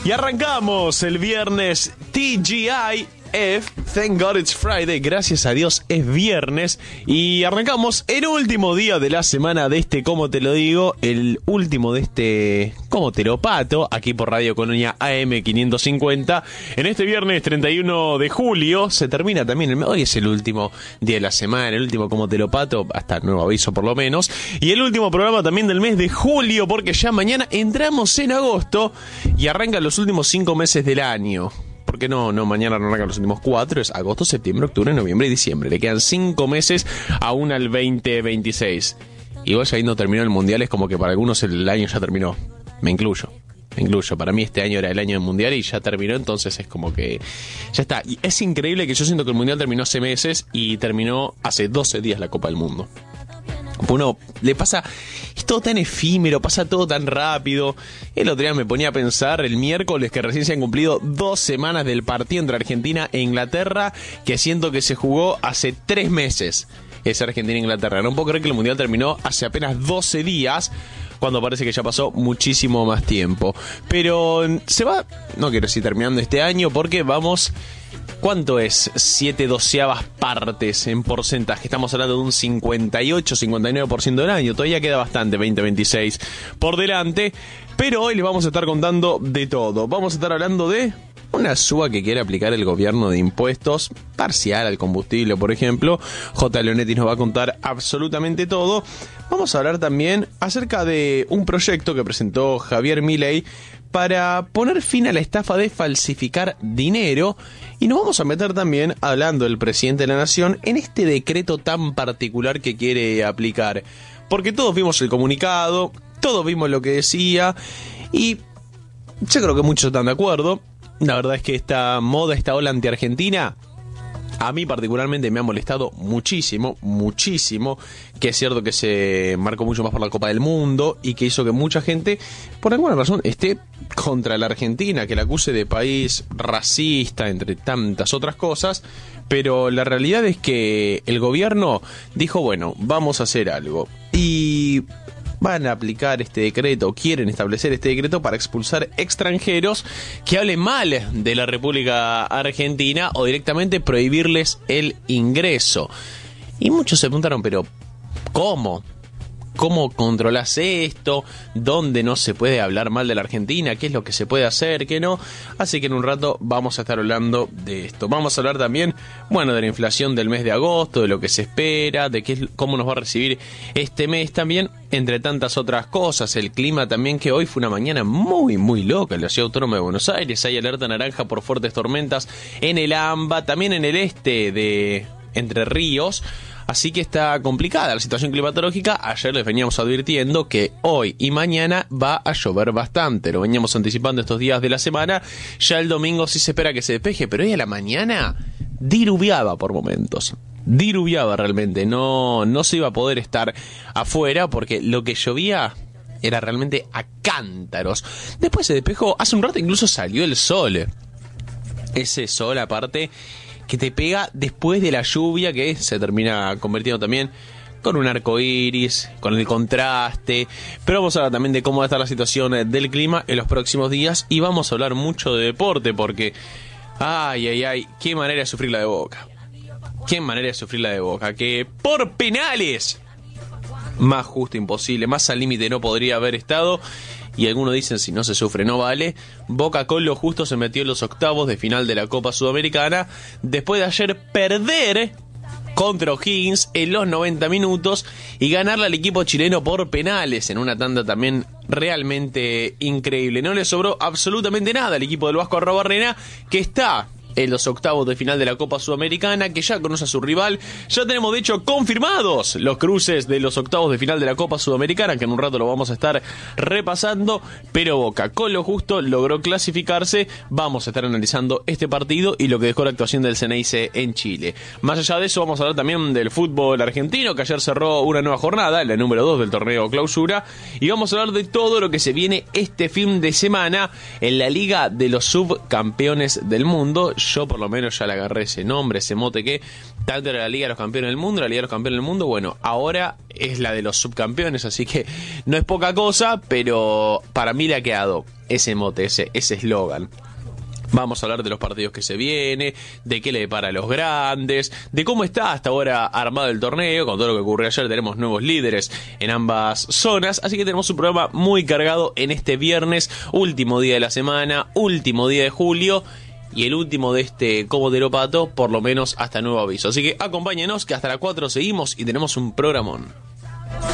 Y arrancamos el viernes TGIF, Thank God It's Friday, gracias a Dios es viernes. Y arrancamos el último día de la semana de este Cómo Te Lo Digo, el último de este Cómo Te Lo Pato, aquí por Radio Colonia AM 550. En este viernes 31 de julio se termina también, hoy es el último día de la semana, el último Cómo Te Lo Pato, hasta nuevo aviso por lo menos. Y el último programa también del mes de julio, porque ya mañana entramos en agosto y arrancan los últimos 5 meses del año. Porque no, mañana no arrancan los últimos 4, es agosto, septiembre, octubre, noviembre y diciembre. Le quedan 5 meses aún al 2026. Y vos ahí no terminó el mundial, es como que para algunos el año ya terminó. Me incluyo. Para mí este año era el año del mundial y ya terminó, entonces es como que ya está. Y es increíble que yo siento que el mundial terminó hace meses y terminó hace 12 días la Copa del Mundo. Uno le pasa, es todo tan efímero, pasa todo tan rápido. El otro día me ponía a pensar el miércoles que recién se han cumplido 2 semanas del partido entre Argentina e Inglaterra, que siento que se jugó hace 3 meses. Es Argentina e Inglaterra. No puedo creer que el mundial terminó hace apenas 12 días, cuando parece que ya pasó muchísimo más tiempo. Pero se va, no quiero decir terminando este año, porque vamos... ¿Cuánto es 7/12 partes en porcentaje? Estamos hablando de un 58-59% del año. Todavía queda bastante, 20-26 por delante. Pero hoy les vamos a estar contando de todo. Vamos a estar hablando de una suba que quiere aplicar el gobierno de impuestos parcial al combustible, por ejemplo. J. Leonetti nos va a contar absolutamente todo. Vamos a hablar también acerca de un proyecto que presentó Javier Milei para poner fin a la estafa de falsificar dinero. Y nos vamos a meter también, hablando del presidente de la nación, en este decreto tan particular que quiere aplicar. Porque todos vimos el comunicado, todos vimos lo que decía, y yo creo que muchos están de acuerdo. La verdad es que esta moda, esta ola anti-argentina, a mí particularmente me ha molestado muchísimo, que es cierto que se marcó mucho más por la Copa del Mundo y que hizo que mucha gente, por alguna razón, esté contra la Argentina, que la acuse de país racista, entre tantas otras cosas. Pero la realidad es que el gobierno dijo, bueno, vamos a hacer algo. Y van a aplicar este decreto, quieren establecer este decreto para expulsar extranjeros que hablen mal de la República Argentina o directamente prohibirles el ingreso. Y muchos se preguntaron, pero ¿cómo? ¿Cómo controlas esto? ¿Dónde no se puede hablar mal de la Argentina? ¿Qué es lo que se puede hacer? ¿Qué no? Así que en un rato vamos a estar hablando de esto. Vamos a hablar también, bueno, de la inflación del mes de agosto, de lo que se espera, de cómo nos va a recibir este mes también, entre tantas otras cosas. El clima también, que hoy fue una mañana muy loca en la Ciudad Autónoma de Buenos Aires. Hay alerta naranja por fuertes tormentas en el AMBA, también en el este de Entre Ríos. Así que está complicada la situación climatológica. Ayer les veníamos advirtiendo que hoy y mañana va a llover bastante. Lo veníamos anticipando estos días de la semana. Ya el domingo sí se espera que se despeje, pero hoy a la mañana diluviaba por momentos. Diluviaba realmente. No se iba a poder estar afuera porque lo que llovía era realmente a cántaros. Después se despejó. Hace un rato incluso salió el sol. Ese sol aparte que te pega después de la lluvia, que se termina convirtiendo también con un arco iris, con el contraste. Pero vamos a hablar también de cómo va a estar la situación del clima en los próximos días. Y vamos a hablar mucho de deporte, porque ay, qué manera de sufrir la de Boca. Qué manera de sufrir la de Boca, que por penales, más justo imposible, más al límite no podría haber estado. Y algunos dicen, si no se sufre no vale. Boca con lo justo se metió en los octavos de final de la Copa Sudamericana, después de ayer perder contra O'Higgins en los 90 minutos y ganarle al equipo chileno por penales en una tanda también realmente increíble. No le sobró absolutamente nada al equipo del Vasco Arrobarrena, que está en los octavos de final de la Copa Sudamericana, que ya conoce a su rival. Ya tenemos de hecho confirmados los cruces de los octavos de final de la Copa Sudamericana, que en un rato lo vamos a estar repasando. Pero Boca con lo justo logró clasificarse. Vamos a estar analizando este partido y lo que dejó la actuación del Ceneice en Chile. Más allá de eso, vamos a hablar también del fútbol argentino, que ayer cerró una nueva jornada, la número 2 del torneo Clausura. Y vamos a hablar de todo lo que se viene este fin de semana en la Liga de los Subcampeones del Mundo. yo por lo menos ya le agarré ese nombre, ese mote que tanto era la Liga de los Campeones del Mundo, la Liga de los Campeones del Mundo, bueno, ahora es la de los subcampeones, así que no es poca cosa, pero para mí le ha quedado ese mote, ese eslogan. Vamos a hablar de los partidos que se viene, de qué le depara a los grandes, de cómo está hasta ahora armado el torneo. Con todo lo que ocurrió ayer tenemos nuevos líderes en ambas zonas, así que tenemos un programa muy cargado en este viernes, último día de la semana, último día de julio y el último de este Cómo te lo pato, por lo menos hasta nuevo aviso. Así que acompáñenos que hasta las 4 seguimos y tenemos un programón.